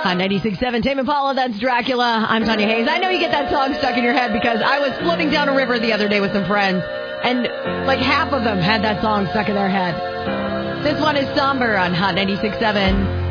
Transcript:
On 96.7 Tame Impala, that's Dracula. I'm Tanya Hayes. I know you get that song stuck in your head because I was floating down a river the other day with some friends, and like half of them had that song stuck in their head. This one is Somber on Hot 96.7.